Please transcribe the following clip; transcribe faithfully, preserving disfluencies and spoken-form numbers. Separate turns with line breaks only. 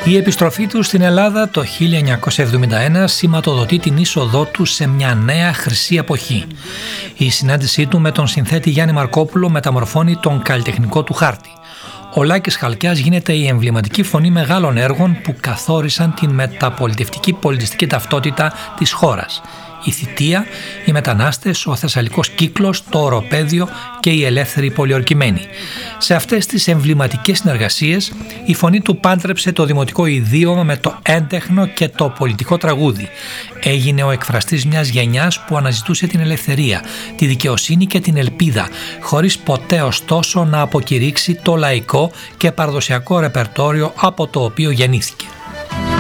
Η επιστροφή του στην Ελλάδα το χίλια εννιακόσια εβδομήντα ένα σηματοδοτεί την είσοδό του σε μια νέα χρυσή εποχή. Η συνάντησή του με τον συνθέτη Γιάννη Μαρκόπουλο μεταμορφώνει τον καλλιτεχνικό του χάρτη. Ο Λάκης Χαλκιάς γίνεται η εμβληματική φωνή μεγάλων έργων που καθόρισαν την μεταπολιτευτική πολιτιστική ταυτότητα της χώρας. Η Θητεία, οι Μετανάστες, ο Θεσσαλικός Κύκλος, το Οροπέδιο και η Ελεύθερη Πολιορκημένη. Σε αυτές τις εμβληματικές συνεργασίες η φωνή του πάντρεψε το δημοτικό ιδίωμα με το έντεχνο και το πολιτικό τραγούδι. Έγινε ο εκφραστής μιας γενιάς που αναζητούσε την ελευθερία, τη δικαιοσύνη και την ελπίδα, χωρίς ποτέ ωστόσο να αποκηρύξει το λαϊκό και παραδοσιακό ρεπερτόριο από το οποίο γεννήθηκε.